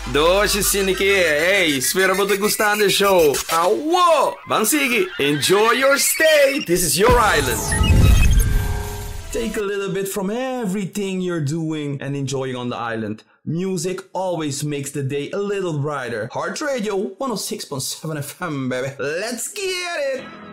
Doce Siniki, hey, espero te gustando el show. Awo, Bansigi, enjoy your stay. This is your island. Take a little bit from everything you're doing and enjoying on the island. Music always makes the day a little brighter. Heart Radio 106.7 FM, baby. Let's get it!